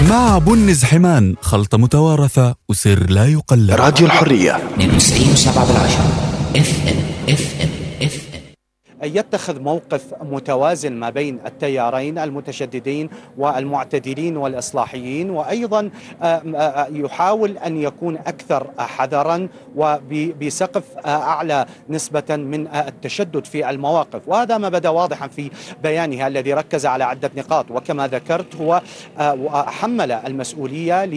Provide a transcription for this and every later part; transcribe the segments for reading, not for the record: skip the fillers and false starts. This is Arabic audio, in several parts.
مع بنز حمان، خلطة متوارثة وسر لا يقلد. راديو الحرية 92.7 FM. يتخذ موقف متوازن ما بين التيارين المتشددين والمعتدلين والإصلاحيين، وأيضا يحاول أن يكون أكثر حذرا وبسقف أعلى نسبة من التشدد في المواقف. وهذا ما بدا واضحا في بيانه الذي ركز على عدة نقاط، وكما ذكرت هو حمل المسؤولية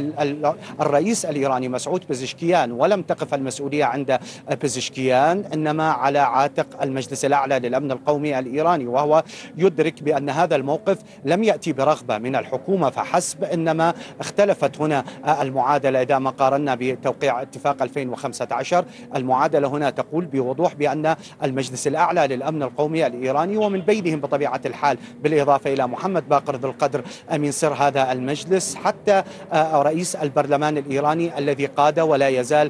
للرئيس الإيراني مسعود بزشكيان، ولم تقف المسؤولية عند بزشكيان إنما على عاتق المجلس الأعلى للأمن القومي الإيراني، وهو يدرك بأن هذا الموقف لم يأتي برغبة من الحكومة فحسب، إنما اختلفت هنا المعادلة. إذا ما قارنا بتوقيع اتفاق 2015 المعادلة هنا تقول بوضوح بأن المجلس الأعلى للأمن القومي الإيراني، ومن بينهم بطبيعة الحال بالإضافة إلى محمد باقر ذو القدر أمين سر هذا المجلس، حتى رئيس البرلمان الإيراني الذي قاد ولا يزال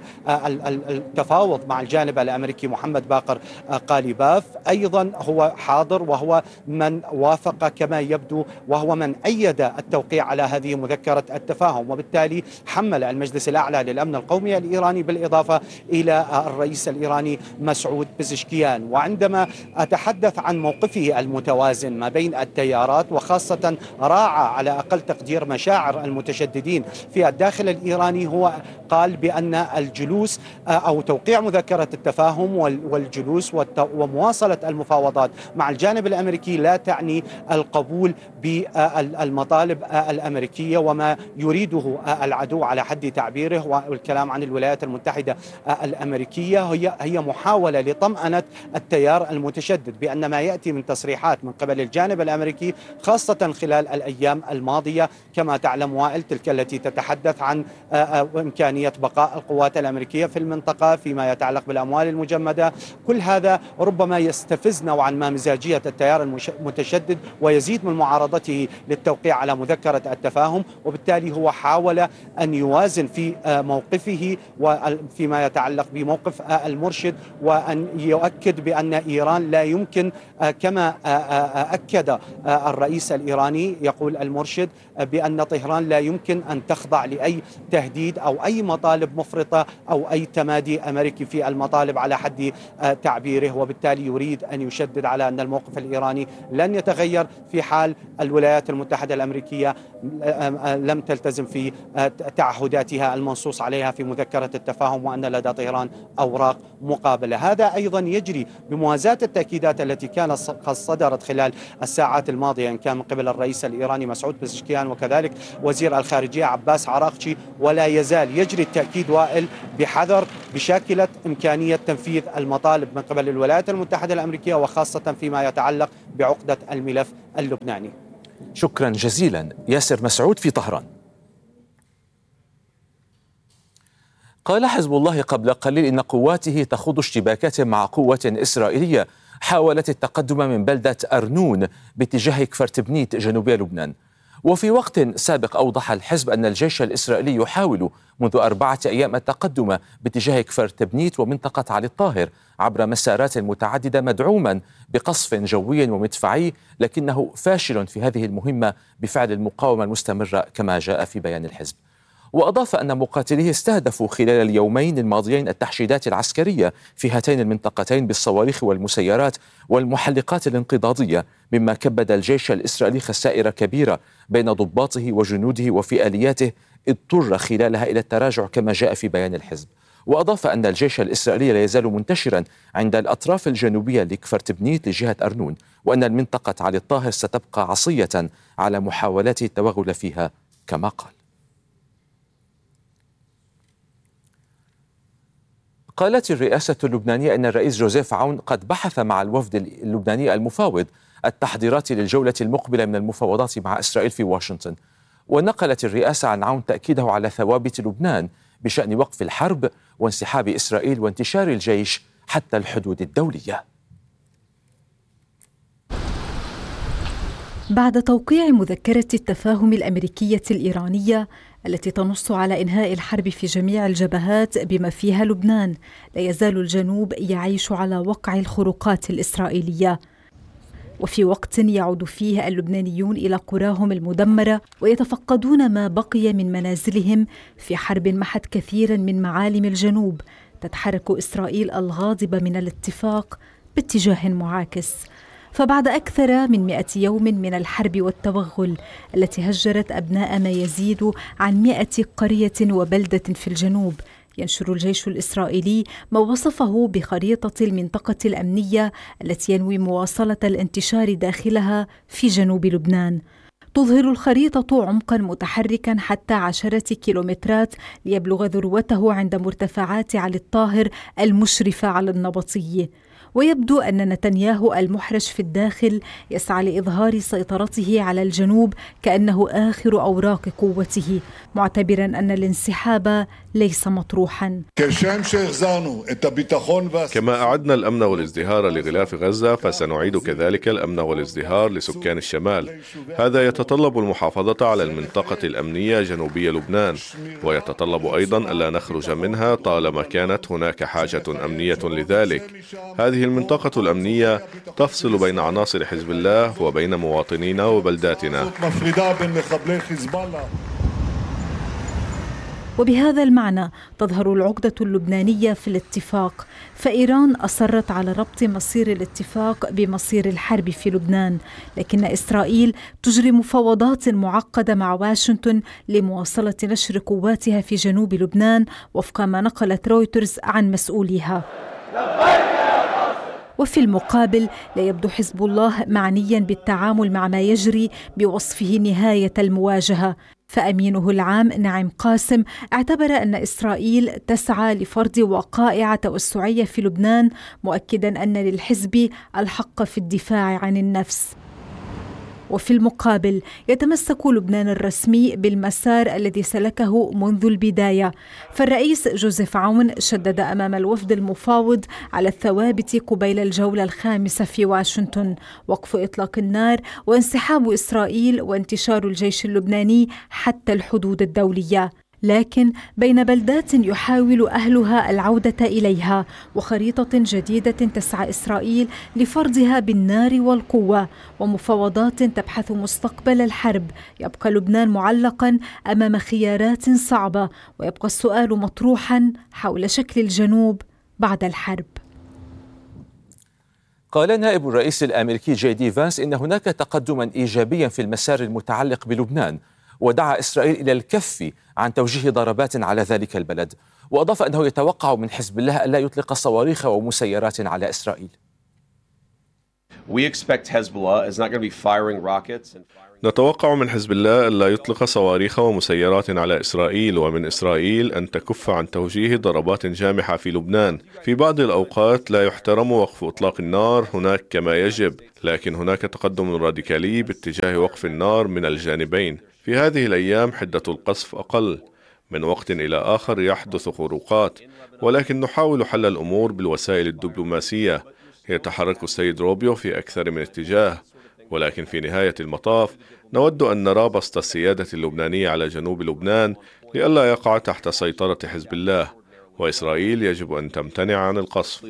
التفاوض مع الجانب الأمريكي محمد باقر قاليباف، أيضا هو حاضر، وهو من وافق كما يبدو، وهو من أيد التوقيع على هذه مذكرة التفاهم. وبالتالي حمل المجلس الأعلى للأمن القومي الإيراني بالإضافة إلى الرئيس الإيراني مسعود بزشكيان. وعندما أتحدث عن موقفه المتوازن ما بين التيارات، وخاصة راعى على أقل تقدير مشاعر المتشددين في الداخل الإيراني، هو قال بأن الجلوس أو توقيع مذكرة التفاهم والجلوس ومواصلة المفاوضات مع الجانب الأمريكي لا تعني القبول بالمطالب الأمريكية وما يريده العدو على حد تعبيره. والكلام عن الولايات المتحدة الأمريكية هي محاولة لطمأنة التيار المتشدد، بأن ما يأتي من تصريحات من قبل الجانب الأمريكي خاصة خلال الأيام الماضية كما تعلم وائل، تلك التي تتحدث عن إمكانية بقاء القوات الأمريكية في المنطقة فيما يتعلق بالأموال المجمدة، كل هذا ربما يستفز نوعا ما مزاجية التيار المتشدد ويزيد من معارضته للتوقيع على مذكرة التفاهم. وبالتالي هو حاول أن يوازن في موقفه وفيما يتعلق بموقف المرشد، وأن يؤكد بأن إيران لا يمكن، كما أكد الرئيس الإيراني يقول المرشد بأن طهران لا يمكن أن تخضع لأي تهديد أو أي مطالب مفرطة أو أي تمادي أمريكي في المطالب على حد تعبيره. وبالتالي يريد أن يشدد على أن الموقف الإيراني لن يتغير في حال الولايات المتحدة الأمريكية لم تلتزم في تعهداتها المنصوص عليها في مذكرة التفاهم، وأن لدى طهران أوراق مقابلة. هذا أيضا يجري بموازاة التأكيدات التي كانت صدرت خلال الساعات الماضية، إن كان من قبل الرئيس الإيراني مسعود بزشكيان وكذلك وزير الخارجية عباس عراقچي، ولا يزال يجري التأكيد وائل بحذر بشاكلة إمكانية تنفيذ المطالب من قبل الولايات المتحدة الأمريكية، وخاصة فيما يتعلق بعقدة الملف اللبناني. شكرا جزيلا ياسر مسعود في طهران. قال حزب الله قبل قليل إن قواته تخوض اشتباكات مع قوة إسرائيلية حاولت التقدم من بلدة أرنون باتجاه كفرتبنيت جنوبي لبنان. وفي وقت سابق أوضح الحزب أن الجيش الإسرائيلي يحاول منذ 4 أيام التقدم باتجاه كفرتبنيت ومنطقة علي الطاهر عبر مسارات متعددة مدعوما بقصف جوي ومدفعي، لكنه فاشل في هذه المهمة بفعل المقاومة المستمرة كما جاء في بيان الحزب. وأضاف أن مقاتليه استهدفوا خلال اليومين الماضيين التحشيدات العسكرية في هاتين المنطقتين بالصواريخ والمسيرات والمحلقات الانقضاضية، مما كبد الجيش الإسرائيلي خسائر كبيرة بين ضباطه وجنوده وفي آلياته، اضطر خلالها إلى التراجع كما جاء في بيان الحزب. وأضاف أن الجيش الإسرائيلي لا يزال منتشرا عند الأطراف الجنوبية لكفرتبنيت لجهة أرنون، وأن المنطقة علي الطاهر ستبقى عصية على محاولات التوغل فيها كما قال. قالت الرئاسة اللبنانية أن الرئيس جوزيف عون قد بحث مع الوفد اللبناني المفاوض التحضيرات للجولة المقبلة من المفاوضات مع إسرائيل في واشنطن. ونقلت الرئاسة عن عون تأكيده على ثوابت لبنان بشأن وقف الحرب وانسحاب إسرائيل وانتشار الجيش حتى الحدود الدولية. بعد توقيع مذكرة التفاهم الأمريكية الإيرانية التي تنص على إنهاء الحرب في جميع الجبهات بما فيها لبنان، لا يزال الجنوب يعيش على وقع الخروقات الإسرائيلية. وفي وقت يعود فيه اللبنانيون إلى قراهم المدمرة ويتفقدون ما بقي من منازلهم في حرب محت كثيرا من معالم الجنوب، تتحرك إسرائيل الغاضبة من الاتفاق باتجاه معاكس. فبعد أكثر من 100 يوم من الحرب والتوغل التي هجرت أبناء ما يزيد عن 100 قرية وبلدة في الجنوب، ينشر الجيش الإسرائيلي ما وصفه بخريطة المنطقة الأمنية التي ينوي مواصلة الانتشار داخلها في جنوب لبنان. تظهر الخريطة عمقا متحركا حتى 10 كيلومترات ليبلغ ذروته عند مرتفعات علي الطاهر المشرفة على النبطية. ويبدو أن نتنياهو المحرج في الداخل يسعى لإظهار سيطرته على الجنوب كأنه آخر أوراق قوته، معتبرا أن الانسحاب ليس مطروحا. كما أعدنا الأمن والازدهار لغلاف غزة، فسنعيد كذلك الأمن والازدهار لسكان الشمال. هذا يتطلب المحافظة على المنطقة الأمنية جنوبي لبنان، ويتطلب أيضا ألا نخرج منها طالما كانت هناك حاجة أمنية لذلك. هذه المنطقة الأمنية تفصل بين عناصر حزب الله وبين مواطنينا وبلداتنا. وبهذا المعنى تظهر العقدة اللبنانية في الاتفاق، فإيران أصرت على ربط مصير الاتفاق بمصير الحرب في لبنان، لكن إسرائيل تجري مفاوضات معقدة مع واشنطن لمواصلة نشر قواتها في جنوب لبنان وفق ما نقلت رويترز عن مسؤوليها. وفي المقابل لا يبدو حزب الله معنيا بالتعامل مع ما يجري بوصفه نهاية المواجهة، فأمينه العام نعيم قاسم اعتبر أن إسرائيل تسعى لفرض وقائع توسعية في لبنان، مؤكدا أن للحزب الحق في الدفاع عن النفس. وفي المقابل يتمسك لبنان الرسمي بالمسار الذي سلكه منذ البداية، فالرئيس جوزيف عون شدد أمام الوفد المفاوض على الثوابت قبيل الجولة الخامسة في واشنطن: وقف إطلاق النار وانسحاب إسرائيل وانتشار الجيش اللبناني حتى الحدود الدولية. لكن بين بلدات يحاول أهلها العودة إليها وخريطة جديدة تسعى إسرائيل لفرضها بالنار والقوة ومفاوضات تبحث مستقبل الحرب، يبقى لبنان معلقا أمام خيارات صعبة، ويبقى السؤال مطروحا حول شكل الجنوب بعد الحرب. قال نائب الرئيس الأمريكي جي دي فانس إن هناك تقدما إيجابيا في المسار المتعلق بلبنان، ودعا إسرائيل إلى الكف عن توجيه ضربات على ذلك البلد، وأضاف أنه يتوقع من حزب الله ألا يطلق صواريخ ومسيرات على إسرائيل. نتوقع من حزب الله ألا يطلق صواريخ ومسيرات على إسرائيل، ومن إسرائيل أن تكف عن توجيه ضربات جامحة في لبنان. في بعض الأوقات لا يحترم وقف إطلاق النار هناك كما يجب، لكن هناك تقدم راديكالي باتجاه وقف النار من الجانبين. في هذه الأيام حدة القصف أقل، من وقت إلى آخر يحدث خروقات، ولكن نحاول حل الأمور بالوسائل الدبلوماسية. يتحرك السيد روبيو في أكثر من اتجاه، ولكن في نهاية المطاف نود أن نرى بسط السيادة اللبنانية على جنوب لبنان لئلا يقع تحت سيطرة حزب الله، وإسرائيل يجب أن تمتنع عن القصف.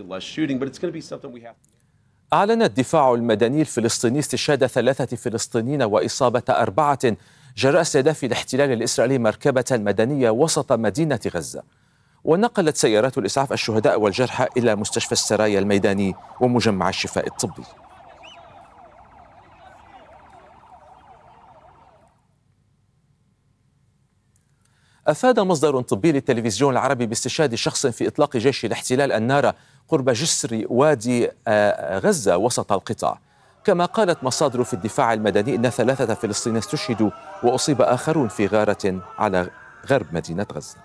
أعلن الدفاع المدني الفلسطيني استشهاد 3 فلسطينيين وإصابة 4 جراء استهداف الاحتلال الإسرائيلي مركبة مدنية وسط مدينة غزة. ونقلت سيارات الإسعاف الشهداء والجرحى إلى مستشفى السرايا الميداني ومجمع الشفاء الطبي. أفاد مصدر طبي للتلفزيون العربي باستشهاد شخص في إطلاق جيش الاحتلال النار قرب جسر وادي غزة وسط القطاع. كما قالت مصادر في الدفاع المدني إن 3 فلسطينيين استشهدوا وأصيب آخرون في غارة على غرب مدينة غزة.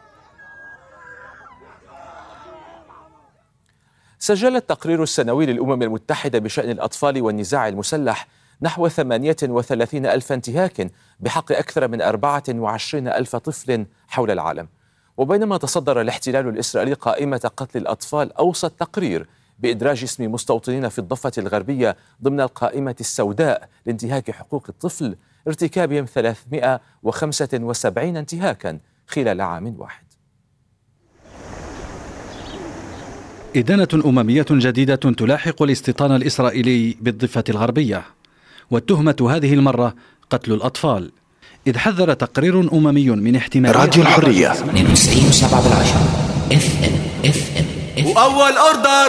سجل التقرير السنوي للأمم المتحدة بشأن الأطفال والنزاع المسلح نحو 38,000 انتهاك بحق أكثر من 24,000 طفل حول العالم. وبينما تصدر الاحتلال الإسرائيلي قائمة قتل الأطفال، أوصى التقرير بإدراج اسم مستوطنين في الضفة الغربية ضمن القائمة السوداء لانتهاك حقوق الطفل، ارتكابهم 375 انتهاكا خلال عام واحد. إدانة أممية جديدة تلاحق الاستيطان الإسرائيلي بالضفة الغربية. والتهمة هذه المرة قتل الأطفال، إذ حذر تقرير أممي من احتمال راديو الحرية 92.7 FM. وأول أوردر